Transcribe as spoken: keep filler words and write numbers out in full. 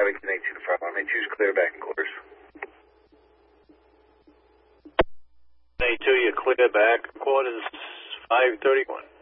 Wellington eight two to five one. eight two is clear back in quarters. eight two, you clear back. Quarters five thirty-one.